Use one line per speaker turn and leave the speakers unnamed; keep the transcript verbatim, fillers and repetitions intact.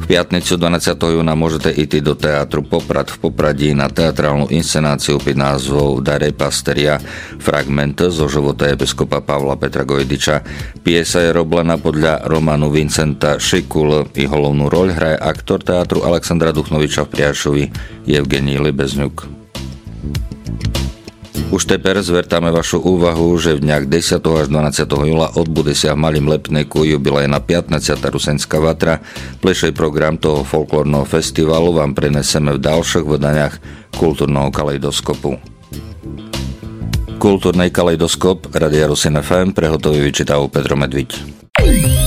pятницу dvadsiateho júna môžete ísť do teátru Poprad v Popradí na teatrálnu inscenáciu pod názvom Dare Pasteria, fragment zo života episkopa Pavla Petra Gojdiča. Piesa je roblená podľa románu Vincenta Šikul i hlavnú roľ hraje aktor teátru Alexandra Duchnoviča v Priašovi Evgenij Libezňuk. Už teper zvertáme vašu úvahu, že v dňach desať až dvanásť júla odbude sa v Malým Lepneku jubilejná pätnásťata Rusenská vatra. Plešej program toho folklórneho festivalu vám preneseme v ďalších vydaniach Kultúrneho kaleidoskopu. Kultúrnej kaleidoskop Radia Rusin ef em prehotový vyčítal Petro Medviť.